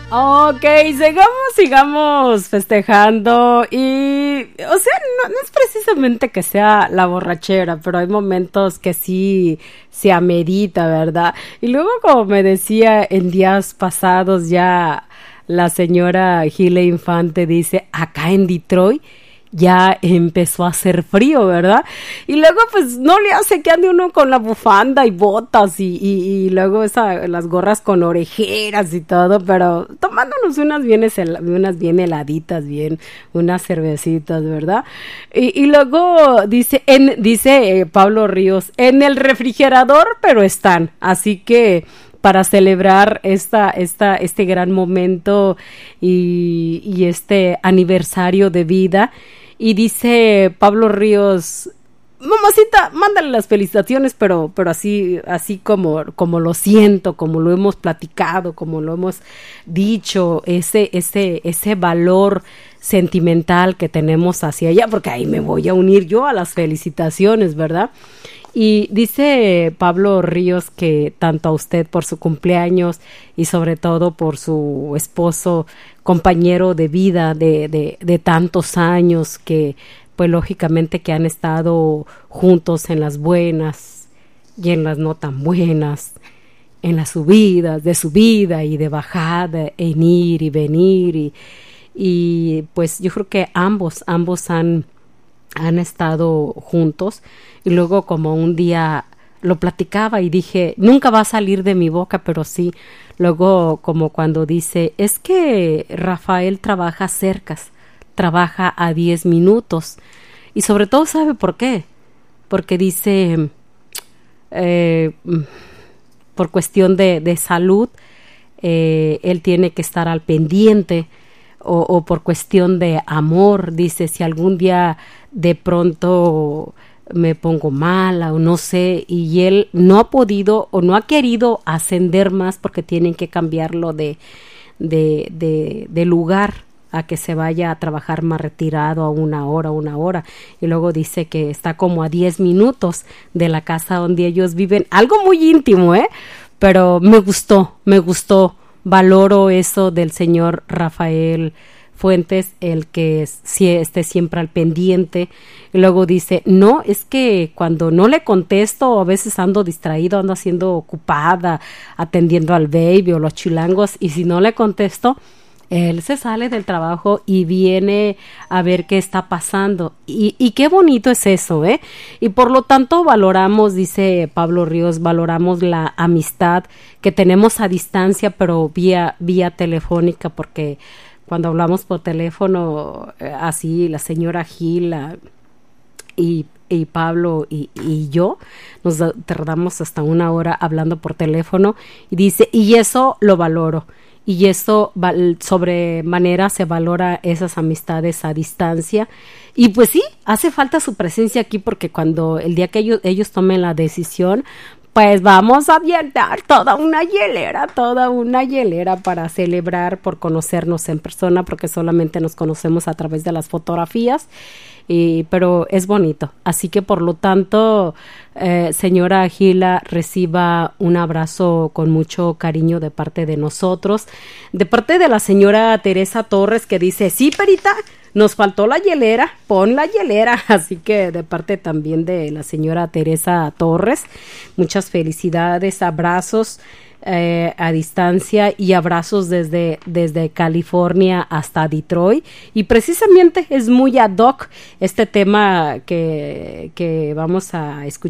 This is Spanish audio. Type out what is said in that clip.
Ok, sigamos festejando y, o sea, no es precisamente que sea la borrachera, pero hay momentos que sí se amerita, ¿verdad? Y luego, como me decía en días pasados, ya la señora Gile Infante dice, acá en Detroit ya empezó a hacer frío, ¿verdad? Y luego pues no le hace que ande uno con la bufanda y botas y luego las gorras con orejeras y todo, pero tomándonos unas bien heladitas, bien, unas cervecitas, ¿verdad? Y luego dice Pablo Ríos, en el refrigerador, pero están, así que para celebrar este gran momento y este aniversario de vida. Y dice Pablo Ríos, mamacita, mándale las felicitaciones, pero así como lo siento, como lo hemos platicado, como lo hemos dicho, ese valor sentimental que tenemos hacia ella, porque ahí me voy a unir yo a las felicitaciones, ¿verdad? Y dice Pablo Ríos que tanto a usted por su cumpleaños y sobre todo por su esposo, compañero de vida de tantos años que pues lógicamente que han estado juntos en las buenas y en las no tan buenas, en las subidas de subida y de bajada, en ir y venir y pues yo creo que ambos han estado juntos y luego como un día lo platicaba y dije, nunca va a salir de mi boca, pero sí, luego como cuando dice, es que Rafael trabaja cercas, trabaja a 10 minutos y sobre todo ¿sabe por qué? Porque dice, por cuestión de salud, él tiene que estar al pendiente o por cuestión de amor, dice, si algún día de pronto me pongo mala o no sé, y él no ha podido o no ha querido ascender más porque tienen que cambiarlo de lugar a que se vaya a trabajar más retirado a una hora, y luego dice que está como a 10 minutos de la casa donde ellos viven, algo muy íntimo, pero me gustó, valoro eso del señor Rafael Fuentes, el que esté siempre al pendiente. Y luego dice, no, es que cuando no le contesto, a veces ando distraído, ando siendo ocupada, atendiendo al baby o los chilangos, y si no le contesto, él se sale del trabajo y viene a ver qué está pasando. Y qué bonito es eso, Y por lo tanto valoramos, dice Pablo Ríos, valoramos la amistad que tenemos a distancia, pero vía telefónica, porque cuando hablamos por teléfono, así la señora Gila y Pablo y yo nos tardamos hasta una hora hablando por teléfono, y dice, y eso lo valoro. Y eso sobremanera se valora esas amistades a distancia. Y pues sí, hace falta su presencia aquí, porque cuando el día que ellos tomen la decisión, pues vamos a avientar toda una hielera para celebrar por conocernos en persona, porque solamente nos conocemos a través de las fotografías. Pero es bonito, así que por lo tanto, señora Gila, reciba un abrazo con mucho cariño de parte de nosotros, de parte de la señora Teresa Torres, que dice, sí, Perita, nos faltó la hielera, pon la hielera, así que de parte también de la señora Teresa Torres, muchas felicidades, abrazos a distancia y abrazos desde California hasta Detroit, y precisamente es muy ad hoc este tema que vamos a escuchar